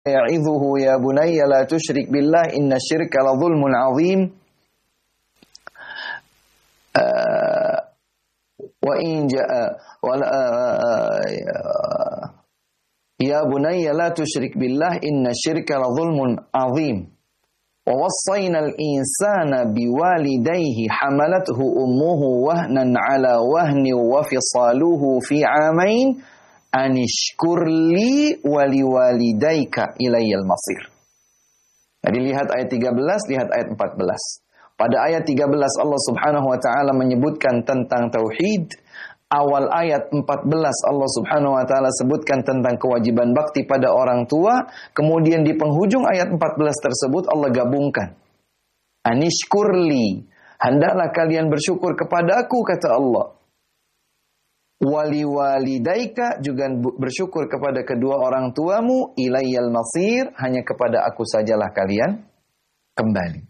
ya'idhuhu ya bunayya la tusyrik billah inna syirka la zulmun 'adzim. Wa in ya bunayya la tusyrik billah inna syirka la zulmun 'adzim. Wa wassayna al-insana biwalidayhi hamalathu ummuhu wahnan 'ala wahni wa fisaluhu fi 'amain anishkur li wa liwalidayka ilayyal masir. Jadi lihat ayat 13, lihat ayat 14. Pada ayat 13 Allah Subhanahu wa taala menyebutkan tentang tauhid. Awal ayat 14 Allah Subhanahu wa taala sebutkan tentang kewajiban bakti pada orang tua, kemudian di penghujung ayat 14 tersebut Allah gabungkan. Anishkurli, hendaklah kalian bersyukur kepadaku kata Allah. Wali walidaika, juga bersyukur kepada kedua orang tuamu, ilayyal masir, hanya kepada aku sajalah kalian kembali.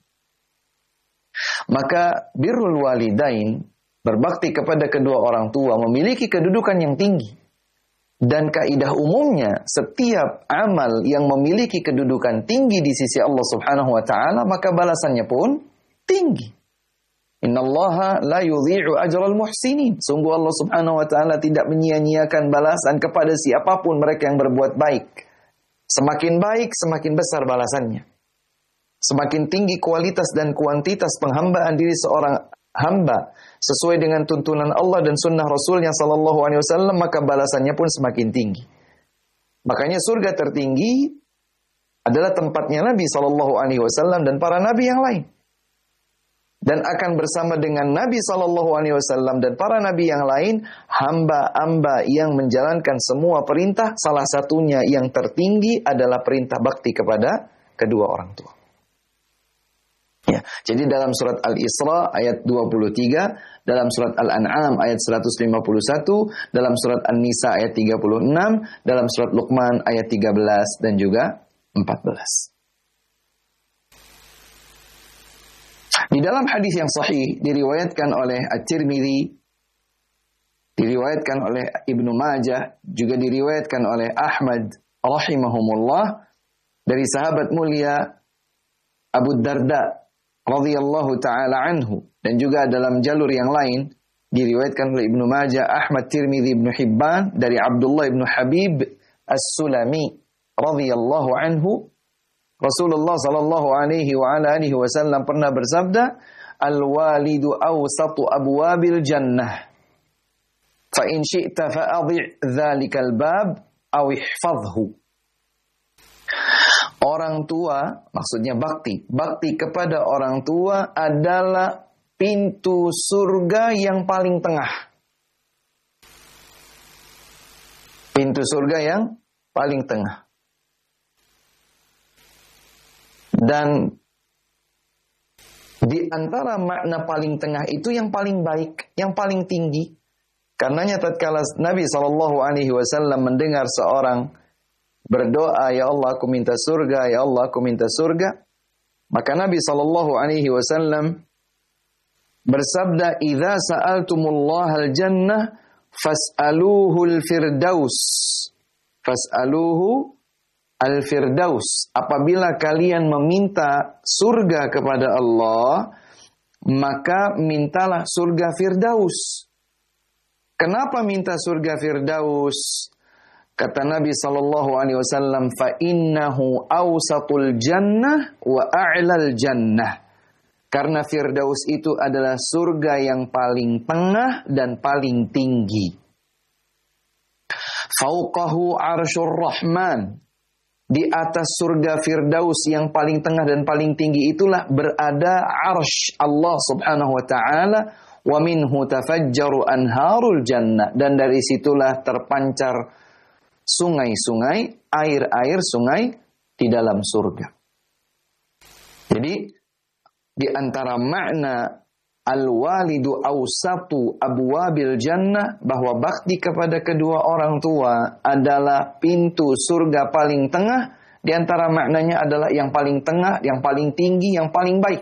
Maka birrul walidain, berbakti kepada kedua orang tua, memiliki kedudukan yang tinggi. Dan kaidah umumnya, setiap amal yang memiliki kedudukan tinggi di sisi Allah Subhanahu wa taala, maka balasannya pun tinggi. Innallaha la yudhi'u ajral muhsinin. Sungguh Allah Subhanahu wa taala tidak menyia-nyiakan balasan kepada siapapun mereka yang berbuat baik. Semakin baik, semakin besar balasannya. Semakin tinggi kualitas dan kuantitas penghambaan diri seorang hamba sesuai dengan tuntunan Allah dan sunnah Rasulnya sallallahu alaihi wasallam, maka balasannya pun semakin tinggi. Makanya surga tertinggi adalah tempatnya Nabi sallallahu alaihi wasallam dan para nabi yang lain. Dan akan bersama dengan Nabi sallallahu alaihi wasallam dan para nabi yang lain, hamba-hamba yang menjalankan semua perintah, salah satunya yang tertinggi adalah perintah bakti kepada kedua orang tua. Ya, jadi dalam surat Al-Isra ayat 23, dalam surat Al-An'am ayat 151, dalam surat An-Nisa ayat 36, dalam surat Luqman ayat 13 dan juga 14. Di dalam hadis yang sahih diriwayatkan oleh At-Tirmidzi, diriwayatkan oleh Ibnu Majah, juga diriwayatkan oleh Ahmad rahimahumullah dari sahabat mulia Abu Darda radhiyallahu taala anhu, dan juga dalam jalur yang lain diriwayatkan oleh Ibnu Majah, Ahmad, Tirmidzi, Ibnu Hibban dari Abdullah Ibnu Habib As-Sulami radhiyallahu anhu, Rasulullah sallallahu alaihi wa ala alihi wasallam pernah bersabda, al-walidu awsatu abwabil jannah fa in syi'ta fa'adhi' dzalikal bab aw ihfazhu. Orang tua, maksudnya bakti. Bakti kepada orang tua adalah pintu surga yang paling tengah. Pintu surga yang paling tengah. Dan di antara makna paling tengah itu yang paling baik, yang paling tinggi. Karenanya tatkala Nabi SAW mendengar seorang berdoa, ya Allah aku minta surga, ya Allah aku minta surga, maka Nabi SAW bersabda, idza sa'altumullahal jannah fas'aluhul firdaus. Fas'aluhu al-firdaus. Apabila kalian meminta surga kepada Allah, maka mintalah surga firdaus. Kenapa minta surga firdaus? Kata Nabi SAW, fa innahu awsatul jannah wa a'lal jannah. Karena firdaus itu adalah surga yang paling tengah dan paling tinggi. Fauqahu arsyur rahman. Di atas surga firdaus yang paling tengah dan paling tinggi itulah berada arsy Allah subhanahu wa ta'ala. Wa minhu tafajjaru anharul jannah. Dan dari situlah terpancar sungai-sungai, air-air sungai di dalam surga. Jadi, di antara makna al-walidu awsatu abwabil jannah, bahwa bakti kepada kedua orang tua adalah pintu surga paling tengah. Di antara maknanya adalah yang paling tengah, yang paling tinggi, yang paling baik.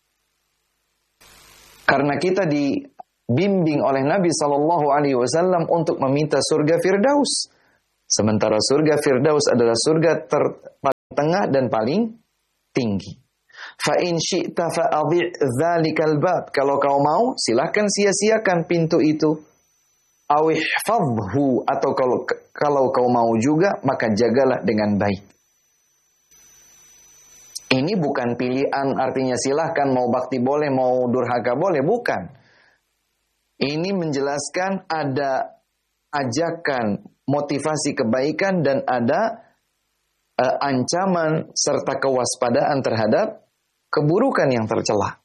Karena kita dibimbing oleh Nabi SAW untuk meminta surga firdaus. Sementara surga firdaus adalah surga paling tengah dan paling tinggi. Fa in syi'ta fa'adhi' dzalikal bab. Kalau kau mau, silakan sia-siakan pintu itu. Aw ihfadhhu, atau kalau kau mau juga, maka jagalah dengan baik. Ini bukan pilihan, artinya silahkan mau bakti boleh, mau durhaka boleh, bukan. Ini menjelaskan ada ajakan, motivasi kebaikan, dan ada ancaman serta kewaspadaan terhadap keburukan yang tercela.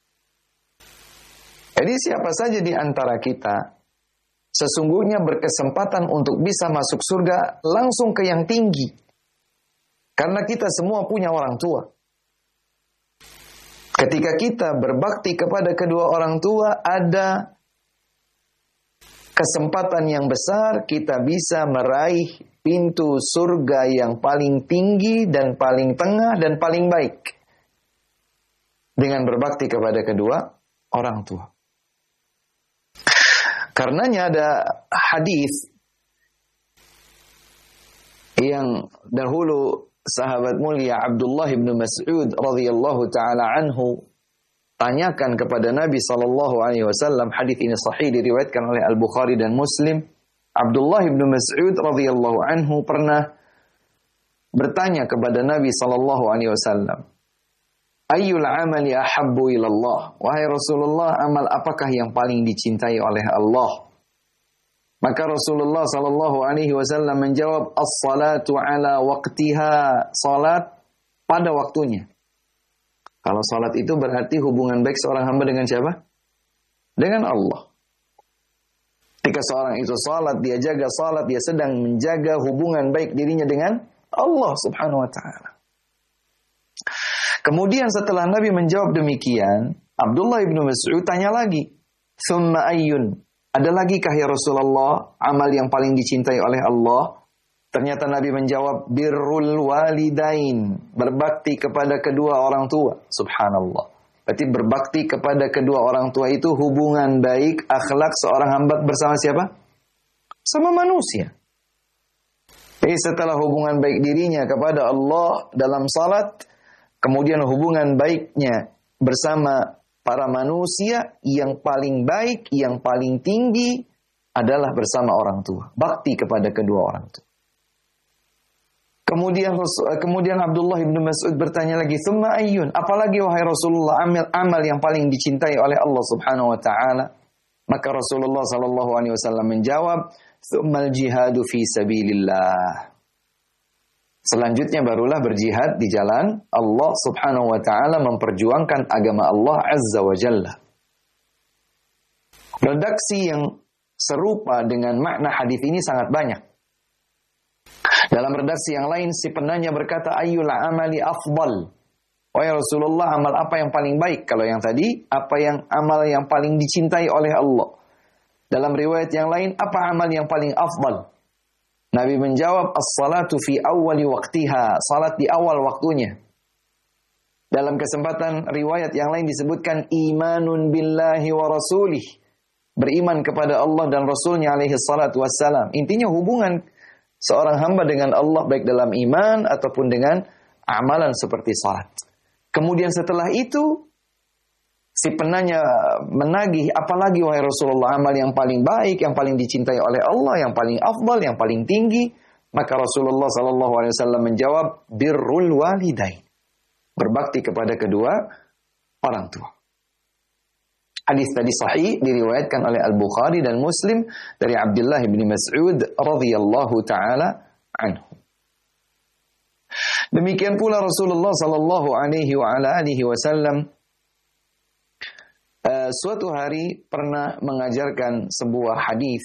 Jadi siapa saja di antara kita sesungguhnya berkesempatan untuk bisa masuk surga langsung ke yang tinggi. Karena kita semua punya orang tua. Ketika kita berbakti kepada kedua orang tua, ada kesempatan yang besar kita bisa meraih pintu surga yang paling tinggi dan paling tengah dan paling baik. Dengan berbakti kepada kedua orang tua. Karenanya ada hadis yang dahulu sahabat mulia Abdullah bin Mas'ud radhiyallahu taala anhu tanyakan kepada Nabi sallallahu alaihi wasallam. Hadis ini sahih, diriwayatkan oleh Al-Bukhari dan Muslim. Abdullah bin Mas'ud radhiyallahu anhu pernah bertanya kepada Nabi sallallahu alaihi wasallam, "Ayyul amali ahabbu ila Allah?" Wahai Rasulullah, amal apakah yang paling dicintai oleh Allah? Maka Rasulullah sallallahu alaihi wasallam menjawab, "As-salatu ala waqtiha." Salat pada waktunya. Kalau salat itu berarti hubungan baik seorang hamba dengan siapa? Dengan Allah. Ketika seorang itu salat, dia jaga salat, dia sedang menjaga hubungan baik dirinya dengan Allah Subhanahu wa taala. Kemudian setelah Nabi menjawab demikian, Abdullah bin Mas'ud tanya lagi, "Tsumma ayyun?" Ada lagi kah ya Rasulullah amal yang paling dicintai oleh Allah? Ternyata Nabi menjawab, "Birrul walidain." Berbakti kepada kedua orang tua. Subhanallah. Berarti berbakti kepada kedua orang tua itu hubungan baik, akhlak seorang hamba bersama siapa? Sama manusia. Jadi setelah hubungan baik dirinya kepada Allah dalam salat, kemudian hubungan baiknya bersama para manusia, yang paling baik, yang paling tinggi adalah bersama orang tua. Bakti kepada kedua orang tua. Kemudian Abdullah bin Mas'ud bertanya lagi, "Tsumma ayyun?" Apalagi wahai Rasulullah amal yang paling dicintai oleh Allah Subhanahu wa taala? Maka Rasulullah sallallahu alaihi wasallam menjawab, "Tsummal jihadu fi sabilillah." Selanjutnya barulah berjihad di jalan Allah Subhanahu wa taala, memperjuangkan agama Allah Azza wa Jalla. Redaksi yang serupa dengan makna hadis ini sangat banyak. Dalam redaksi yang lain si penanya berkata, "Ayyul amali afdal?" Wahai Rasulullah, amal apa yang paling baik? Kalau yang tadi, amal yang paling dicintai oleh Allah? Dalam riwayat yang lain, apa amal yang paling afdal? Nabi menjawab, "As-salatu fi awwali waqtiha." Salat di awal waktunya. Dalam kesempatan riwayat yang lain disebutkan imanun billahi wa rasulih. Beriman kepada Allah dan Rasulnya alaihi salatu wassalam. Intinya hubungan seorang hamba dengan Allah baik dalam iman ataupun dengan amalan seperti salat. Kemudian setelah itu si penanya menagih, apalagi wahai Rasulullah amal yang paling baik, yang paling dicintai oleh Allah, yang paling afdal, yang paling tinggi? Maka Rasulullah sallallahu alaihi wasallam menjawab, birrul walidain. Berbakti kepada kedua orang tua. Hadis tadi sahih diriwayatkan oleh Al-Bukhari dan Muslim dari Abdullah bin Mas'ud radhiyallahu taala anhu. Demikian pula Rasulullah sallallahu alaihi wasallam suatu hari pernah mengajarkan sebuah hadis,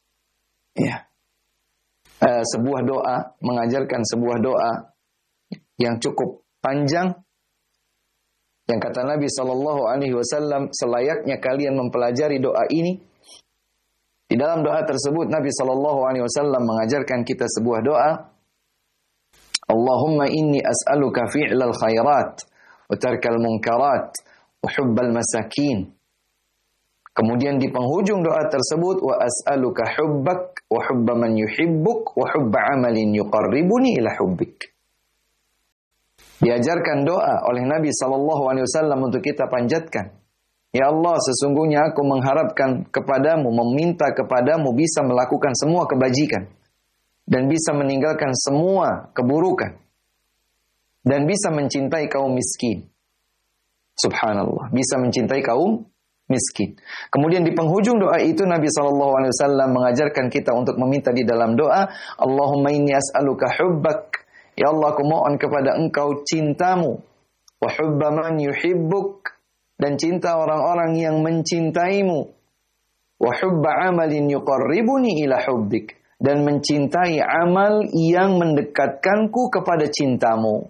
sebuah doa, mengajarkan sebuah doa yang cukup panjang, yang kata Nabi sallallahu alaihi wasallam, selayaknya kalian mempelajari doa ini. Di dalam doa tersebut Nabi sallallahu alaihi wasallam mengajarkan kita sebuah doa, Allahumma inni as'aluka fi'lal khairat wa tarkal munkarat wa hubbal masakin. Kemudian di penghujung doa tersebut, wa as'aluka hubbak wa hubba man yuhibbuk wa hubba amalin yuqarribuni ila hubbik. Diajarkan doa oleh Nabi SAW untuk kita panjatkan. Ya Allah, sesungguhnya aku mengharapkan kepadamu, meminta kepadamu bisa melakukan semua kebajikan. Dan bisa meninggalkan semua keburukan. Dan bisa mencintai kaum miskin. Subhanallah, bisa mencintai kaum miskin. Kemudian di penghujung doa itu Nabi SAW mengajarkan kita untuk meminta di dalam doa, Allahumma inni as'aluka hubbak. Ya Allah, aku mohon kepada engkau cintamu. Wa hubba man yuhibbuk. Dan cinta orang-orang yang mencintaimu. Wa hubba amalin yuqarribuni ila hubbik. Dan mencintai amal yang mendekatkanku kepada cintamu.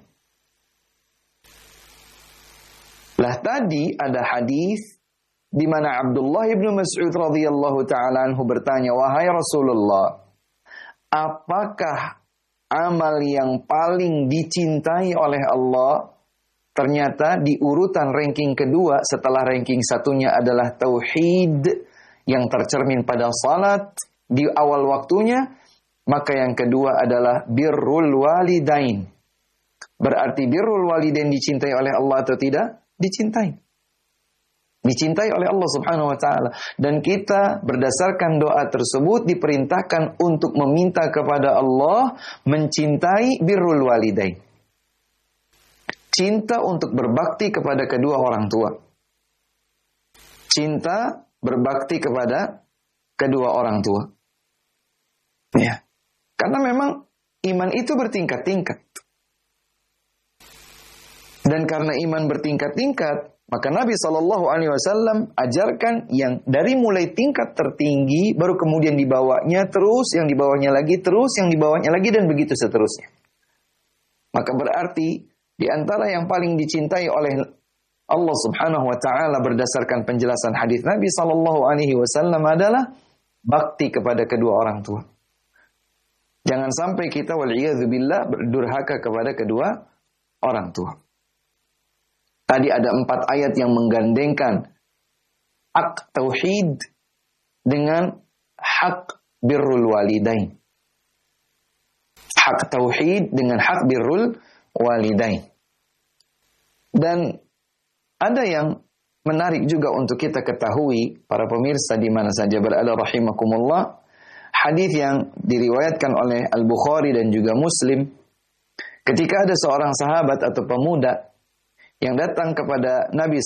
Lah tadi ada hadis di mana Abdullah bin Mas'ud radhiyallahu taala anhu bertanya, "Wahai Rasulullah, apakah amal yang paling dicintai oleh Allah?" Ternyata di urutan ranking kedua setelah ranking satunya adalah tauhid yang tercermin pada salat di awal waktunya, maka yang kedua adalah birrul walidain. Berarti birrul walidain dicintai oleh Allah atau tidak? Dicintai. Dicintai oleh Allah Subhanahu wa taala, dan kita berdasarkan doa tersebut diperintahkan untuk meminta kepada Allah mencintai birrul walidain. Cinta untuk berbakti kepada kedua orang tua. Cinta berbakti kepada kedua orang tua. Ya. Karena memang iman itu bertingkat-tingkat. Dan karena iman bertingkat-tingkat, maka Nabi SAW ajarkan yang dari mulai tingkat tertinggi, baru kemudian dibawanya terus, yang dibawanya lagi terus, yang dibawanya lagi, dan begitu seterusnya. Maka berarti di antara yang paling dicintai oleh Allah Subhanahu wa taala berdasarkan penjelasan hadis Nabi SAW adalah bakti kepada kedua orang tua. Jangan sampai kita wal'iyadzubillah berdurhaka kepada kedua orang tua. Tadi ada 4 ayat yang menggandengkan hak tauhid dengan hak birrul walidain. Hak tauhid dengan hak birrul walidain. Dan ada yang menarik juga untuk kita ketahui, para pemirsa di mana saja berada rahimakumullah, hadis yang diriwayatkan oleh Al-Bukhari dan juga Muslim, ketika ada seorang sahabat atau pemuda yang datang kepada Nabi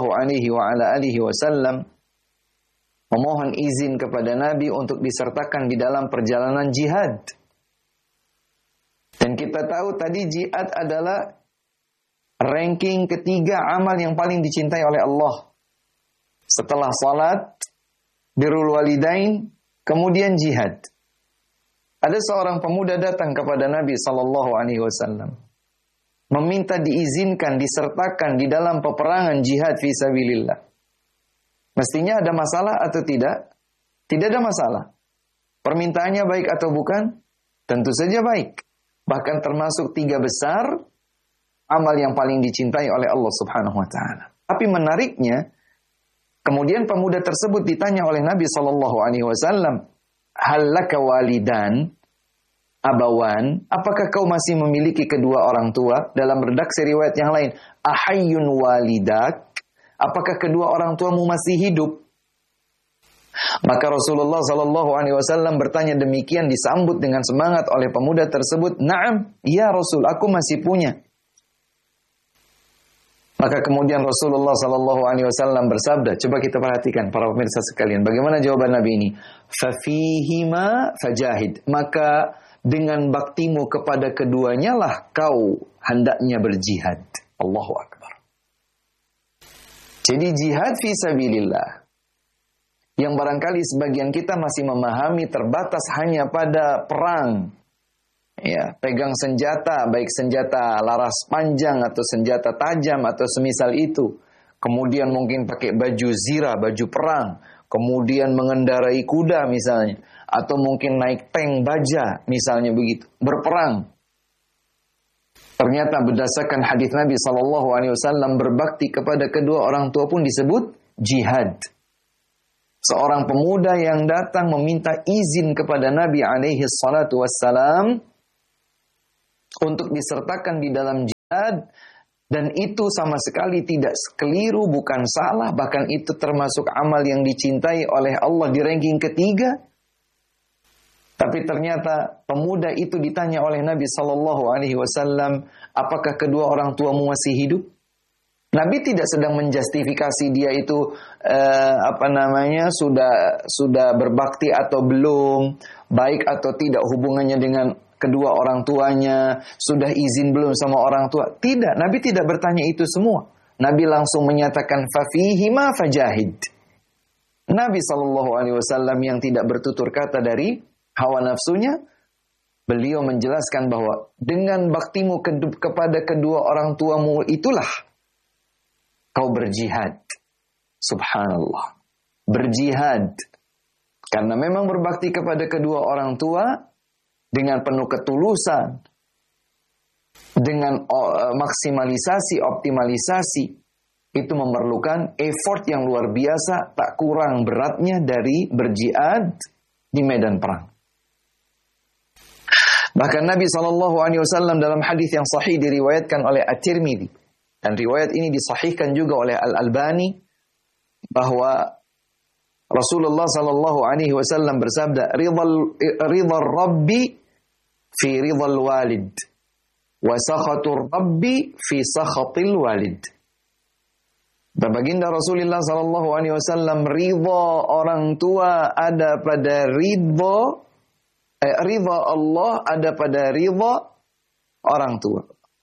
SAW memohon izin kepada Nabi untuk disertakan di dalam perjalanan jihad. Dan kita tahu tadi jihad adalah ranking ketiga amal yang paling dicintai oleh Allah. Setelah salat, birrul walidain, kemudian jihad. Ada seorang pemuda datang kepada Nabi SAW meminta diizinkan, disertakan di dalam peperangan jihad fisabilillah. Mestinya ada masalah atau tidak? Tidak ada masalah. Permintaannya baik atau bukan? Tentu saja baik. Bahkan termasuk 3 besar amal yang paling dicintai oleh Allah Subhanahu wa taala. Tapi menariknya, kemudian pemuda tersebut ditanya oleh Nabi SAW, "Hal laka walidan, abawan, apakah kau masih memiliki kedua orang tua?" Dalam redaksi riwayat yang lain, "Ahayyun walidak, apakah kedua orang tuamu masih hidup?" Maka Rasulullah SAW bertanya demikian, disambut dengan semangat oleh pemuda tersebut. "Na'am, ya Rasul, aku masih punya." Maka kemudian Rasulullah SAW bersabda, coba kita perhatikan para pemirsa sekalian, bagaimana jawaban Nabi ini? "Fafihima fajahid." Maka dengan baktimu kepada keduanya lah kau hendaknya berjihad. Allahu Akbar. Jadi jihad fisabilillah, yang barangkali sebagian kita masih memahami terbatas hanya pada perang. Ya, pegang senjata, baik senjata laras panjang atau senjata tajam atau semisal itu. Kemudian mungkin pakai baju zirah, baju perang. Kemudian mengendarai kuda misalnya. Atau mungkin naik tank baja misalnya begitu. Berperang. Ternyata berdasarkan hadis Nabi SAW berbakti kepada kedua orang tua pun disebut jihad. Seorang pemuda yang datang meminta izin kepada Nabi SAW untuk disertakan di dalam dan itu sama sekali tidak keliru, bukan salah, bahkan itu termasuk amal yang dicintai oleh Allah di ranking ketiga. Tapi ternyata pemuda itu ditanya oleh Nabi SAW, apakah kedua orang tuamu masih hidup? Nabi tidak sedang menjustifikasi dia itu sudah berbakti atau belum, baik atau tidak hubungannya dengan kedua orang tuanya, sudah izin belum sama orang tua. Tidak, Nabi tidak bertanya itu semua. Nabi langsung menyatakan fafihi ma fajahid. Nabi SAW yang tidak bertutur kata dari hawa nafsunya, beliau menjelaskan bahwa dengan baktimu kepada kedua orang tuamu itulah kau berjihad. Subhanallah. Berjihad. Karena memang berbakti kepada kedua orang tua dengan penuh ketulusan, dengan maksimalisasi, optimalisasi, itu memerlukan effort yang luar biasa, tak kurang beratnya dari berjihad di medan perang. Bahkan Nabi SAW dalam hadis yang sahih diriwayatkan oleh At-Tirmidzi, dan riwayat ini disahihkan juga oleh Al-Albani, bahwa Rasulullah SAW bersabda, ridha Rabbi fi ridhal walid, wa sakhatur Rabbi fi sakhatil walid. Baginda Rasulullah SAW, ridha orang tua ada pada ridha Allah ada pada ridha orang tua.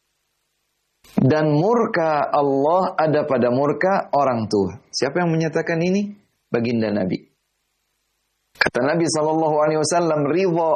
Dan murka Allah ada pada murka orang tua. Siapa yang menyatakan ini? Baginda Nabi. Kata Nabi SAW,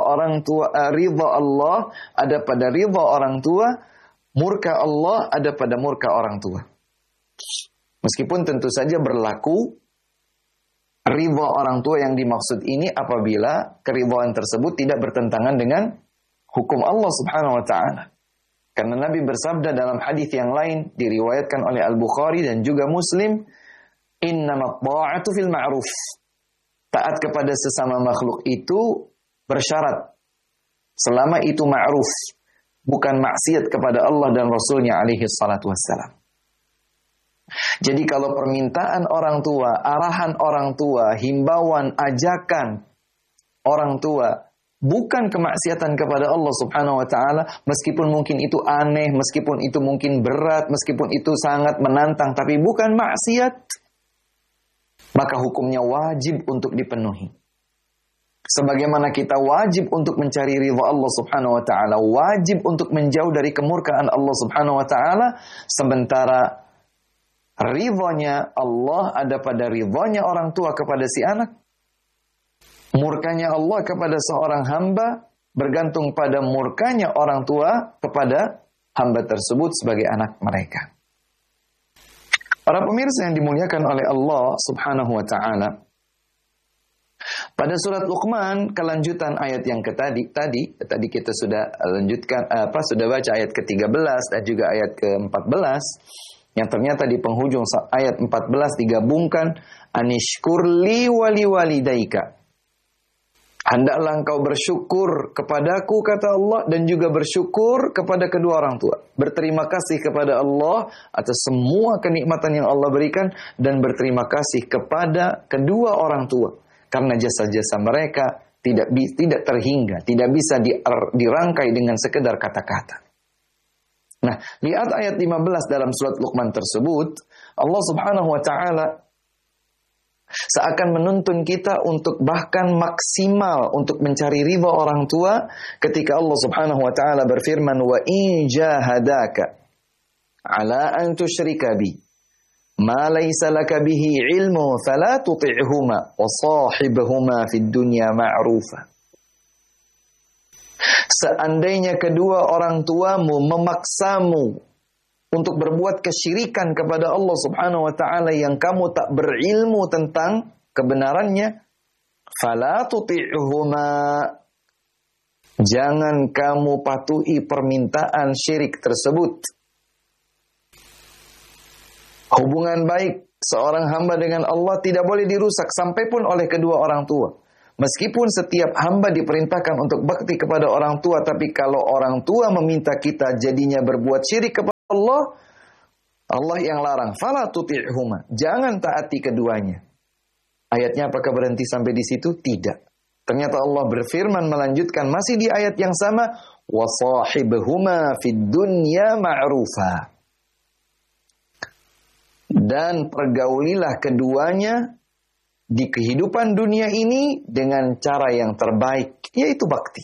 ridha Allah ada pada ridha orang tua, murka Allah ada pada murka orang tua. Meskipun tentu saja berlaku ridha orang tua yang dimaksud ini apabila keridhaan tersebut tidak bertentangan dengan hukum Allah Subhanahu wa taala. Karena Nabi bersabda dalam hadis yang lain diriwayatkan oleh Al-Bukhari dan juga Muslim, innamat ta'atu fil ma'ruf. Taat kepada sesama makhluk itu bersyarat selama itu ma'ruf, bukan maksiat kepada Allah dan Rasulnya alaihi salatu wassalam. Jadi kalau permintaan orang tua, arahan orang tua, himbauan, ajakan orang tua bukan kemaksiatan kepada Allah Subhanahu wa taala, meskipun mungkin itu aneh, meskipun itu mungkin berat, meskipun itu sangat menantang, tapi bukan maksiat, maka hukumnya wajib untuk dipenuhi. Sebagaimana kita wajib untuk mencari ridha Allah Subhanahu wa taala, wajib untuk menjauh dari kemurkaan Allah Subhanahu wa taala, sementara ridhonya Allah ada pada ridhonya orang tua kepada si anak. Murkanya Allah kepada seorang hamba bergantung pada murkanya orang tua kepada hamba tersebut sebagai anak mereka. Para pemirsa yang dimuliakan oleh Allah Subhanahu wa taala, pada surat Luqman kelanjutan ayat yang tadi kita sudah lanjutkan sudah baca ayat ke-13 dan juga ayat ke-14 yang ternyata di penghujung ayat 14 digabungkan anishkurli wali walidaika. Hendaklah engkau bersyukur kepadaku, kata Allah, dan juga bersyukur kepada kedua orang tua. Berterima kasih kepada Allah atas semua kenikmatan yang Allah berikan dan berterima kasih kepada kedua orang tua karena jasa-jasa mereka tidak terhingga, tidak bisa dirangkai dengan sekedar kata-kata. Nah, lihat ayat 15 dalam surat Luqman tersebut, Allah Subhanahu wa taala seakan menuntun kita untuk bahkan maksimal untuk mencari ridha orang tua ketika Allah Subhanahu wa taala berfirman, wa in jahadaka ala an tusyrika bi ma laysa laka bihi ilmu fala tuti'huma wa sahibhuma fid dunya ma'rufa. Seandainya kedua orang tuamu memaksamu untuk berbuat kesyirikan kepada Allah Subhanahu wa taala yang kamu tak berilmu tentang kebenarannya, fala tuti'huma, jangan kamu patuhi permintaan syirik tersebut. Hubungan baik seorang hamba dengan Allah tidak boleh dirusak sampai pun oleh kedua orang tua. Meskipun setiap hamba diperintahkan untuk bakti kepada orang tua, tapi kalau orang tua meminta kita jadinya berbuat syirik kepada Allah yang larang, fala tuti'huma, jangan taati keduanya. Ayatnya apakah berhenti sampai di situ? Tidak. Ternyata Allah berfirman melanjutkan masih di ayat yang sama, wa sahibhuma fid dunya ma'rufa. Dan pergaulilah keduanya di kehidupan dunia ini dengan cara yang terbaik, yaitu bakti.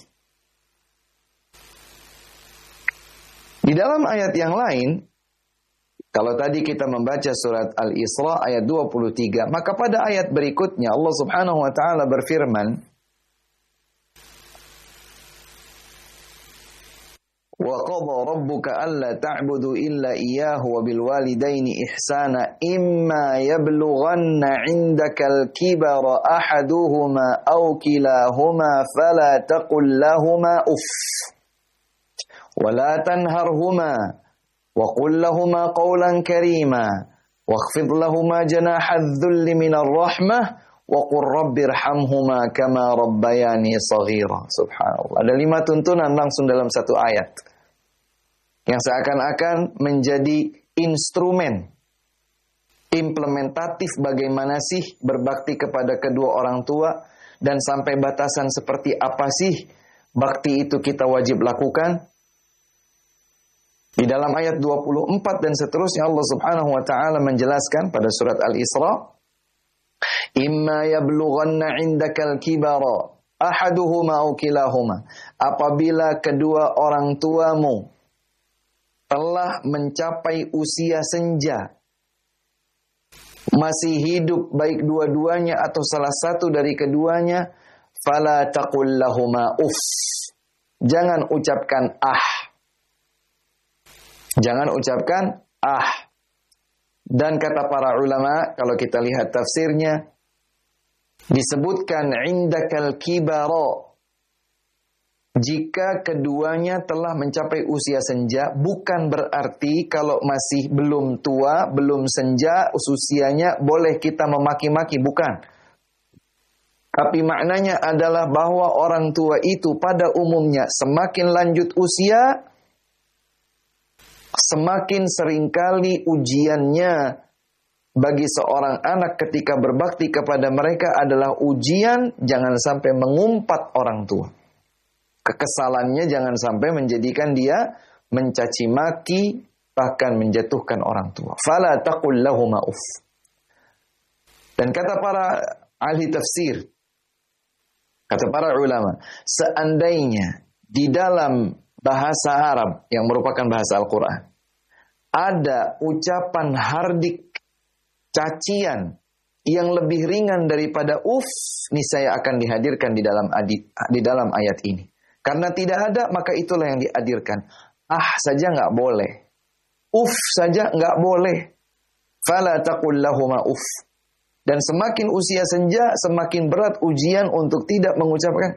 Di dalam ayat yang lain, kalau tadi kita membaca surat Al-Isra ayat 23, maka pada ayat berikutnya Allah Subhanahu wa taala berfirman, wa qadha rabbuka alla ta'budu illa iyyahu wa bil walidaini ihsana imma yablughanna 'indakal kibara ahaduhuma aw kilahuma fala taqul lahumā uff wa la tanharhumā wa qul lahumā qawlan karīmā wakhfid lahumā janāha adh-dhulli minar rahmah wa qur rabbirhamhumā kamā rabbayānī shaghīrā. Subhanallah. Ada 5 tuntunan langsung dalam satu ayat yang seakan-akan menjadi instrumen implementatif bagaimana sih berbakti kepada kedua orang tua dan sampai batasan seperti apa sih bakti itu kita wajib lakukan. Di dalam ayat 24 dan seterusnya Allah Subhanahu wa taala menjelaskan pada surat Al-Isra, imma yablughanna 'indakal kibara ahaduhuma aw kilahuma, apabila kedua orang tuamu telah mencapai usia senja, masih hidup baik dua-duanya atau salah satu dari keduanya, fala taqul lahumā uff, jangan ucapkan Jangan ucapkan Dan kata para ulama, kalau kita lihat tafsirnya, disebutkan indakal kibara, jika keduanya telah mencapai usia senja, bukan berarti kalau masih belum tua, belum senja usianya boleh kita memaki-maki, bukan. Tapi maknanya adalah bahwa orang tua itu pada umumnya semakin lanjut usia, semakin seringkali ujiannya bagi seorang anak ketika berbakti kepada mereka adalah ujian jangan sampai mengumpat orang tua. Kekesalannya jangan sampai menjadikan dia mencaci maki, bahkan menjatuhkan orang tua. Fala taqul lahumā uff. Dan kata para ahli tafsir, kata para ulama, seandainya di dalam bahasa Arab yang merupakan bahasa Al-Quran ada ucapan hardik, cacian yang lebih ringan daripada uff, niscaya akan dihadirkan di dalam ayat ini. Karena tidak ada, maka itulah yang dihadirkan. Saja nggak boleh, uff saja nggak boleh. Fala taqul lahumā uff. Dan semakin usia senja, semakin berat ujian untuk tidak mengucapkan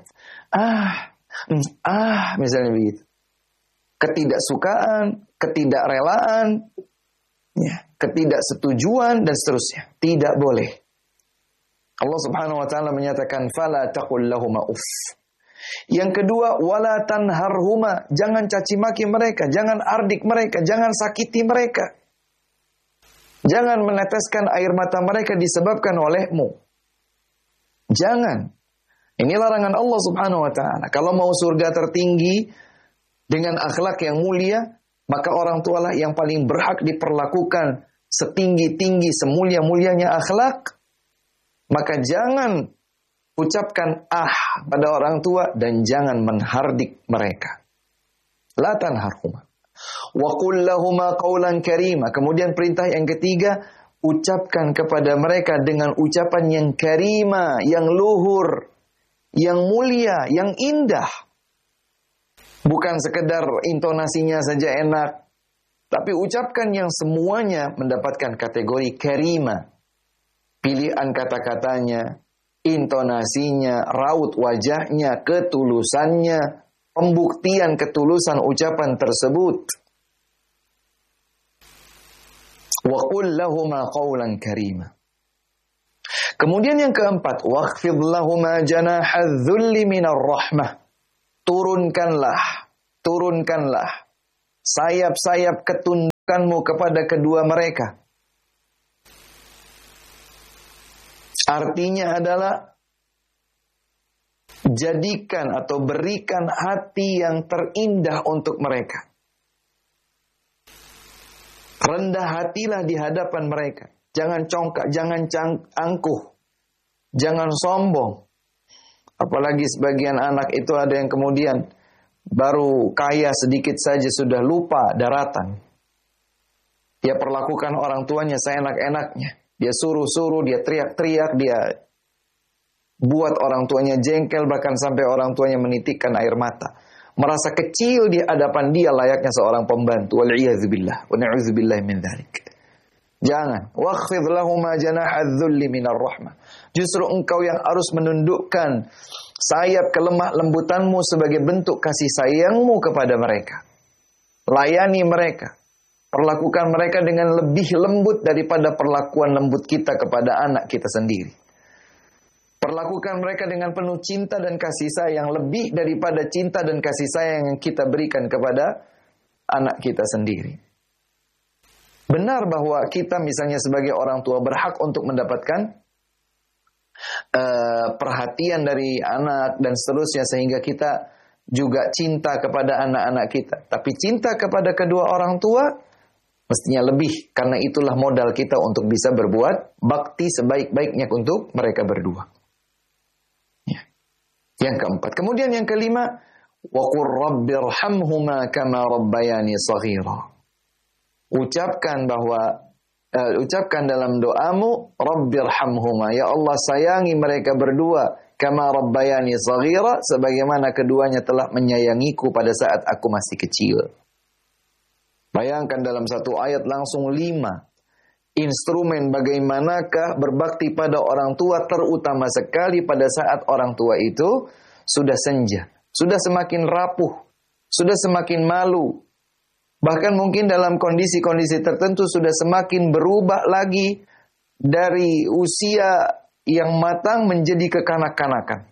misalnya begitu. Ketidaksukaan, ketidakrelaan, ketidaksetujuan dan seterusnya. Tidak boleh. Allah Subhanahu wa taala menyatakan fala taqul lahumā uff. Yang kedua, wala tanharhuma, jangan caci maki mereka, jangan ardik mereka, jangan sakiti mereka. Jangan meneteskan air mata mereka disebabkan olehmu. Jangan. Ini larangan Allah Subhanahu wa taala. Kalau mau surga tertinggi dengan akhlak yang mulia, maka orang tualah yang paling berhak diperlakukan setinggi-tinggi, semulia-mulianya akhlak. Maka jangan ucapkan pada orang tua dan jangan menhardik mereka. La tanharhuma. Wa qul lahumā qawlan karīmā. Kemudian perintah yang ketiga, ucapkan kepada mereka dengan ucapan yang karima, yang luhur, yang mulia, yang indah. Bukan sekedar intonasinya saja enak, tapi ucapkan yang semuanya mendapatkan kategori karima. Pilihan kata-katanya, intonasinya, raut wajahnya, ketulusannya, pembuktian ketulusan ucapan tersebut. Wa qul lahumā qawlan karīmā. Kemudian yang keempat, wakhfid lahumā janāha adh-dhulli minar rahmah. Turunkanlah sayap-sayap ketundaan memperlakukanmu kepada kedua mereka. Artinya adalah jadikan atau berikan hati yang terindah untuk mereka. Rendah hatilah di hadapan mereka. Jangan congkak, jangan angkuh. Jangan sombong. Apalagi sebagian anak itu ada yang kemudian baru kaya sedikit saja sudah lupa daratan. Dia perlakukan orang tuanya seenak-enaknya. Dia suruh-suruh, dia teriak-teriak, dia buat orang tuanya jengkel, bahkan sampai orang tuanya menitikkan air mata. Merasa kecil di hadapan dia layaknya seorang pembantu. Wal'iyadzubillah. Wa na'udzubillah min dhalik. Jangan. Wakhfid lahuma janahadz dzulli minar rahmah. Justru engkau yang harus menundukkan sayap kelemah lembutanmu sebagai bentuk kasih sayangmu kepada mereka. Layani mereka. Perlakukan mereka dengan lebih lembut daripada perlakuan lembut kita kepada anak kita sendiri. Perlakukan mereka dengan penuh cinta dan kasih sayang lebih daripada cinta dan kasih sayang yang kita berikan kepada anak kita sendiri. Benar bahwa kita misalnya sebagai orang tua berhak untuk mendapatkan perhatian dari anak dan seterusnya sehingga kita juga cinta kepada anak-anak kita. Tapi cinta kepada kedua orang tua mestinya lebih, karena itulah modal kita untuk bisa berbuat bakti sebaik-baiknya untuk mereka berdua. Ya. Yang keempat. Kemudian yang kelima, wa qur rabbirhamhuma kama rabbayani shaghira. Ucapkan dalam doamu, rabbirhamhuma, ya Allah sayangi mereka berdua kama rabbayani shaghira, sebagaimana keduanya telah menyayangiku pada saat aku masih kecil. Bayangkan dalam satu ayat langsung 5 instrumen bagaimanakah berbakti pada orang tua, terutama sekali pada saat orang tua itu sudah senja, sudah semakin rapuh, sudah semakin malu. Bahkan mungkin dalam kondisi-kondisi tertentu sudah semakin berubah lagi dari usia yang matang menjadi kekanak-kanakan.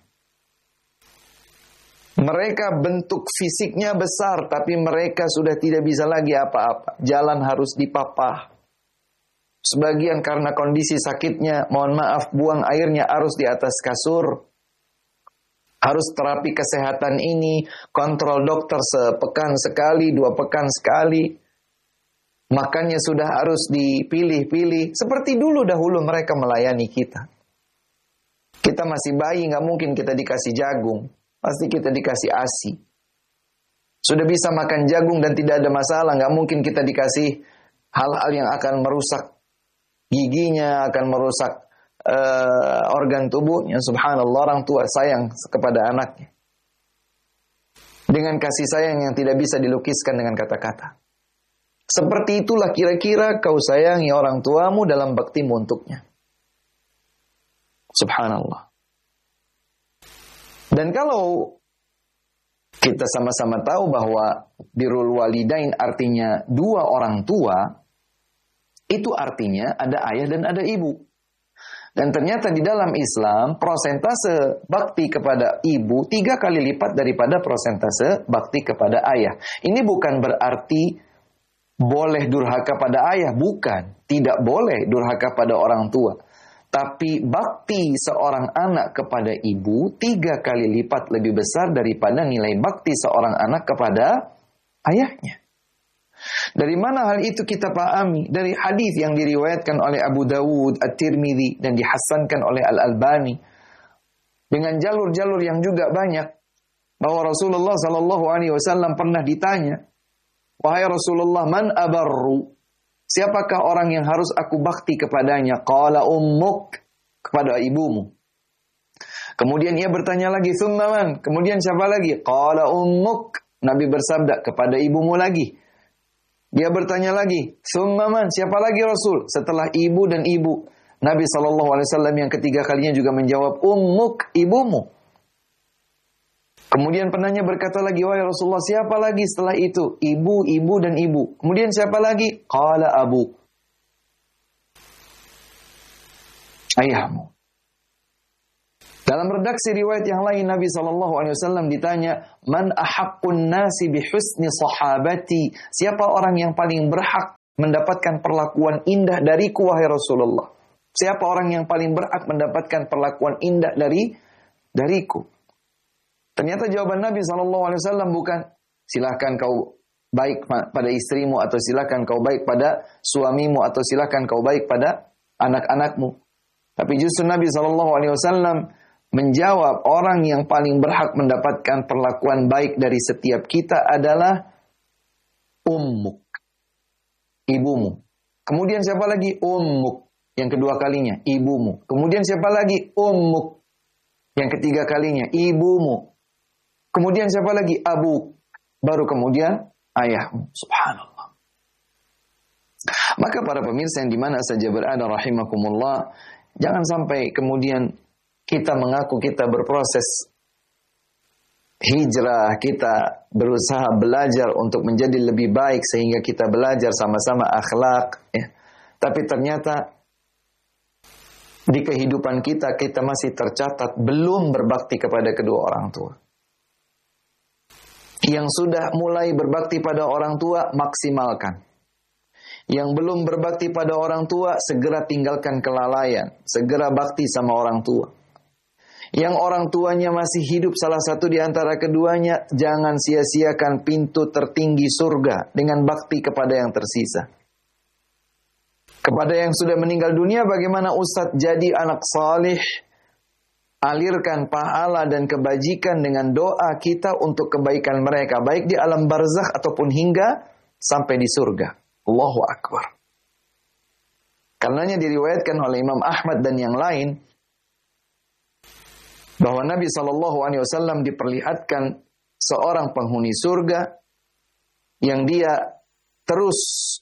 Mereka bentuk fisiknya besar, tapi mereka sudah tidak bisa lagi apa-apa. Jalan harus dipapah. Sebagian karena kondisi sakitnya, mohon maaf, buang airnya harus di atas kasur. Harus terapi kesehatan ini, kontrol dokter sepekan sekali, 2 pekan sekali. Makannya sudah harus dipilih-pilih. Seperti dahulu mereka melayani kita. Kita masih bayi, nggak mungkin kita dikasih jagung. Pasti kita dikasih ASI. Sudah bisa makan jagung dan tidak ada masalah. Nggak mungkin kita dikasih hal-hal yang akan merusak giginya, akan merusak organ tubuhnya. Subhanallah, orang tua sayang kepada anaknya. Dengan kasih sayang yang tidak bisa dilukiskan dengan kata-kata. Seperti itulah kira-kira kau sayangi orang tuamu dalam baktimu untuknya. Subhanallah. Dan kalau kita sama-sama tahu bahwa birrul walidain artinya 2 orang tua, itu artinya ada ayah dan ada ibu. Dan ternyata di dalam Islam prosentase bakti kepada ibu 3 kali lipat daripada prosentase bakti kepada ayah. Ini bukan berarti boleh durhaka pada ayah, bukan. Tidak boleh durhaka pada orang tua. Tapi bakti seorang anak kepada ibu 3 kali lipat lebih besar daripada nilai bakti seorang anak kepada ayahnya. Dari mana hal itu kita pahami? Dari hadis yang diriwayatkan oleh Abu Dawud, At-Tirmidzi dan dihasankan oleh Al-Albani dengan jalur-jalur yang juga banyak, bahwa Rasulullah SAW pernah ditanya, wahai Rasulullah, man abarru? Siapakah orang yang harus aku bakti kepadanya? Qala ummuk, kepada ibumu. Kemudian ia bertanya lagi, thumma man? Kemudian siapa lagi? Qala ummuk. Nabi bersabda, kepada ibumu lagi. Dia bertanya lagi, thumma man? Siapa lagi Rasul? Setelah ibu dan ibu. Nabi SAW yang ketiga kalinya juga menjawab, ummuk, ibumu. Kemudian penanya berkata lagi, wahai Rasulullah, siapa lagi setelah itu? Ibu, ibu, dan ibu. Kemudian siapa lagi? Qala abu. Ayahmu. Dalam redaksi riwayat yang lain, Nabi SAW ditanya, man ahaqqun nasi bihusni sahabati? Siapa orang yang paling berhak mendapatkan perlakuan indah dariku wahai Rasulullah? Siapa orang yang paling berhak mendapatkan perlakuan indah dariku? Ternyata jawaban Nabi SAW bukan silakan kau baik pada istrimu, atau silakan kau baik pada suamimu, atau silakan kau baik pada anak-anakmu. Tapi justru Nabi SAW menjawab, orang yang paling berhak mendapatkan perlakuan baik dari setiap kita adalah ummuk, ibumu. Kemudian siapa lagi? Ummuk. Yang kedua kalinya, ibumu. Kemudian siapa lagi? Ummuk. Yang ketiga kalinya, ibumu. Kemudian siapa lagi? Abu. Baru kemudian ayahmu. Subhanallah. Maka para pemirsa yang dimana saja berada rahimakumullah, jangan sampai kemudian kita mengaku kita berproses hijrah, kita berusaha belajar untuk menjadi lebih baik sehingga kita belajar sama-sama akhlak, ya. Tapi ternyata di kehidupan kita masih tercatat belum berbakti kepada kedua orang tua. Yang sudah mulai berbakti pada orang tua, maksimalkan. Yang belum berbakti pada orang tua, segera tinggalkan kelalaian. Segera bakti sama orang tua. Yang orang tuanya masih hidup, salah satu di antara keduanya, jangan sia-siakan pintu tertinggi surga dengan bakti kepada yang tersisa. Kepada yang sudah meninggal dunia, bagaimana Ustadz? Jadi anak salih, alirkan pahala dan kebajikan dengan doa kita untuk kebaikan mereka, baik di alam barzakh ataupun hingga sampai di surga. Allahu Akbar. Karenanya diriwayatkan oleh Imam Ahmad dan yang lain bahwa Nabi SAW diperlihatkan seorang penghuni surga yang dia terus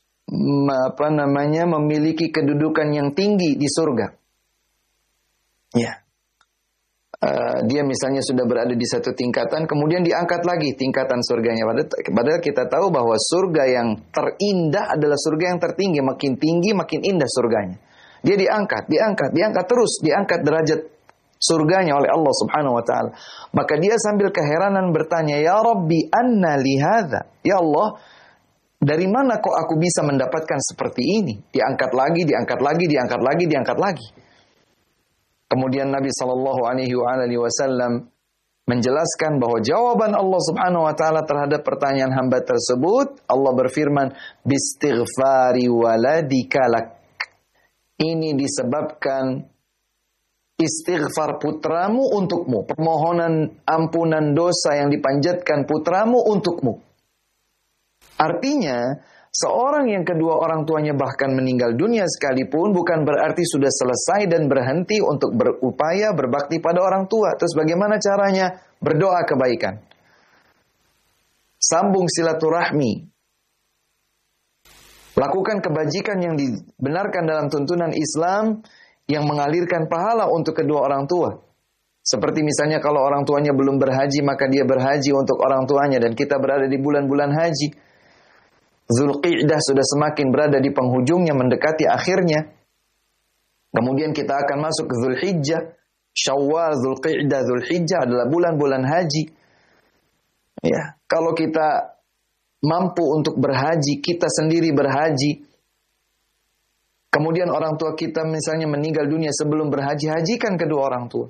memiliki kedudukan yang tinggi di surga. Ya. Dia misalnya sudah berada di satu tingkatan, kemudian diangkat lagi tingkatan surganya. Padahal kita tahu bahwa surga yang terindah adalah surga yang tertinggi. Makin tinggi, makin indah surganya. Dia diangkat terus, diangkat derajat surganya oleh Allah Subhanahu wa ta'ala. Maka dia sambil keheranan bertanya, Ya Rabbi, anna lihadha. Ya Allah, dari mana kok aku bisa mendapatkan seperti ini? Diangkat lagi, diangkat lagi, diangkat lagi, diangkat lagi. Kemudian Nabi SAW menjelaskan bahwa jawaban Allah Subhanahu wa ta'ala terhadap pertanyaan hamba tersebut, Allah berfirman, bistighfari waladikalak. Ini disebabkan istighfar putramu untukmu, permohonan ampunan dosa yang dipanjatkan putramu untukmu. Artinya, seorang yang kedua orang tuanya bahkan meninggal dunia sekalipun bukan berarti sudah selesai dan berhenti untuk berupaya berbakti pada orang tua. Terus bagaimana caranya? Berdoa kebaikan. Sambung silaturahmi. Lakukan kebajikan yang dibenarkan dalam tuntunan Islam yang mengalirkan pahala untuk kedua orang tua. Seperti misalnya kalau orang tuanya belum berhaji, maka dia berhaji untuk orang tuanya. Dan kita berada di bulan-bulan haji. Zulqi'dah sudah semakin berada di penghujungnya, mendekati akhirnya. Kemudian kita akan masuk ke Zulhijjah. Syawal, Zulqi'dah, Zulhijjah adalah bulan-bulan haji. Ya, kalau kita mampu untuk berhaji, kita sendiri berhaji. Kemudian orang tua kita misalnya meninggal dunia sebelum berhaji, hajikan kedua orang tua.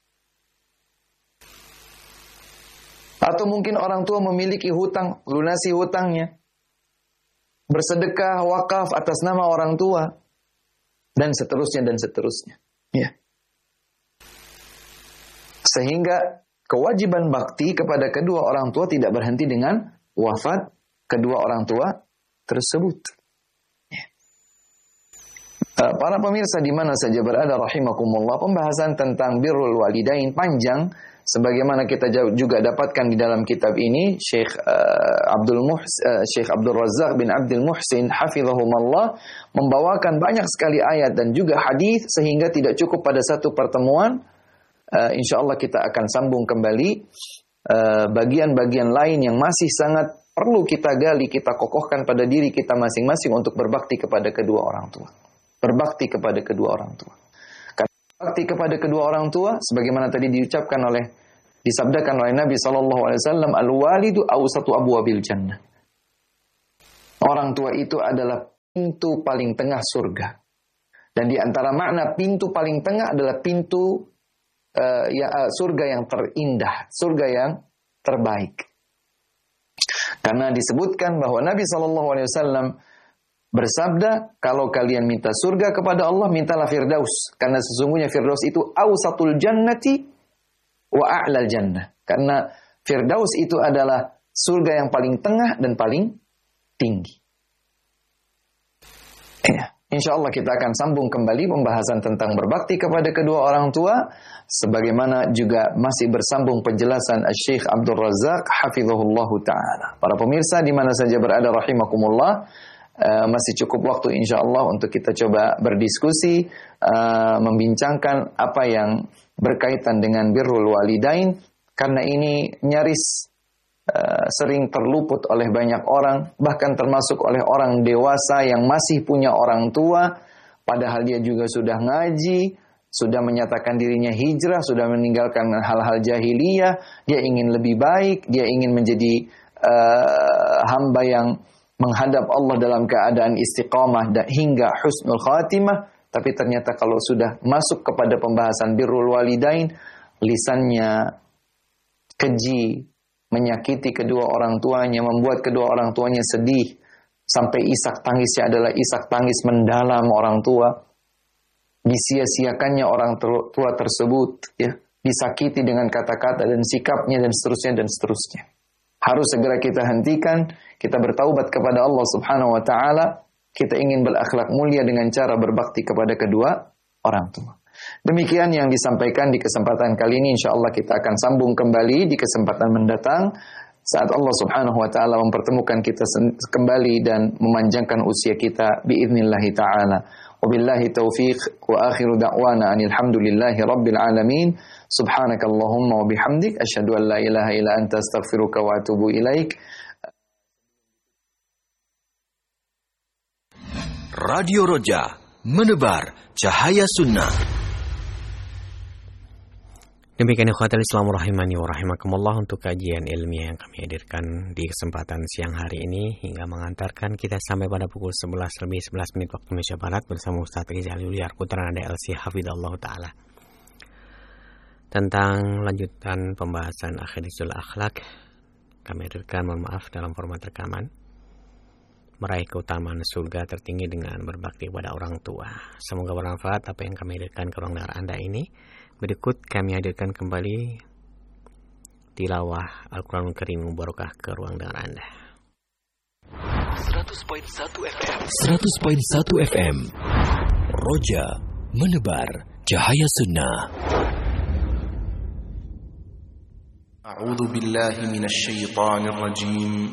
Atau mungkin orang tua memiliki hutang, lunasi hutangnya. Bersedekah, wakaf atas nama orang tua. Dan seterusnya, dan seterusnya. Ya. Sehingga kewajiban bakti kepada kedua orang tua tidak berhenti dengan wafat kedua orang tua tersebut. Ya. Para pemirsa di mana saja berada rahimakumullah, pembahasan tentang birrul walidain panjang. Sebagaimana kita juga dapatkan di dalam kitab ini, Syekh Abdul Razzaq bin Abdul Muhsin hafizahumullah membawakan banyak sekali ayat dan juga hadis sehingga tidak cukup pada satu pertemuan. Insyaallah kita akan sambung kembali bagian-bagian lain yang masih sangat perlu kita gali, kita kokohkan pada diri kita masing-masing untuk berbakti kepada kedua orang tua. Berbakti kepada kedua orang tua. Bakti kepada kedua orang tua, sebagaimana tadi disabdakan oleh Nabi SAW, al-walidu awsatu abwabil jannah. Orang tua itu adalah pintu paling tengah surga. Dan di antara makna pintu paling tengah adalah pintu surga yang terindah, surga yang terbaik. Karena disebutkan bahwa Nabi SAW bersabda, kalau kalian minta surga kepada Allah, mintalah Firdaus. Karena sesungguhnya Firdaus itu awsatul jannati wa a'lal jannah. Karena Firdaus itu adalah surga yang paling tengah dan paling tinggi. Insya Allah kita akan sambung kembali pembahasan tentang berbakti kepada kedua orang tua, sebagaimana juga masih bersambung penjelasan Syekh Abdul Razak hafizahullahu ta'ala. Para pemirsa di mana saja berada rahimakumullah, masih cukup waktu insya Allah untuk kita coba berdiskusi, membincangkan apa yang berkaitan dengan birrul walidain, karena ini nyaris sering terluput oleh banyak orang, bahkan termasuk oleh orang dewasa yang masih punya orang tua, padahal dia juga sudah ngaji, sudah menyatakan dirinya hijrah, sudah meninggalkan hal-hal jahiliyah, dia ingin lebih baik, dia ingin menjadi hamba yang menghadap Allah dalam keadaan istiqamah hingga husnul khatimah, tapi ternyata kalau sudah masuk kepada pembahasan birrul walidain, lisannya keji, menyakiti kedua orang tuanya, membuat kedua orang tuanya sedih, sampai isak tangisnya adalah isak tangis mendalam orang tua. Disia-siakannya orang tua tersebut, ya, disakiti dengan kata-kata dan sikapnya dan seterusnya. Harus segera kita hentikan, kita bertaubat kepada Allah Subhanahu wa taala. Kita ingin berakhlak mulia dengan cara berbakti kepada kedua orang tua. Demikian yang disampaikan di kesempatan kali ini. Insya Allah kita akan sambung kembali di kesempatan mendatang saat Allah Subhanahu wa taala mempertemukan kita kembali dan memanjangkan usia kita biidznillah taala. Wabillahi taufiq wa akhiru da'wana anil hamdulillahi rabbil alamin. Subhanakallahumma wa bihamdik asyhadu an la ilaha illa anta astaghfiruka wa atubu ilaik. Radio Roja, menebar cahaya sunnah. Demikian ikhwatal Islam rahimani wa rahimakumullah untuk kajian ilmiah yang kami hadirkan di kesempatan siang hari ini hingga mengantarkan kita sampai pada pukul 11 lebih 11 menit waktu Indonesia Barat bersama Ustaz Rizal Yuliar Putra DLC Hafidhullah Ta'ala. Tentang lanjutan pembahasan Akhirisul Akhlak, kami hadirkan, mohon maaf, dalam format rekaman. Meraih keutamaan surga tertinggi dengan berbakti kepada orang tua. Semoga bermanfaat apa yang kami hadirkan ke ruang dengar Anda ini. Berikut kami hadirkan kembali tilawah Al-Quranul Karim Mubarakah ke ruang dengar Anda. 100.1 FM 100.1 FM Roja, menebar cahaya sunnah. A'udzu billahi minasy syaithanir rajim.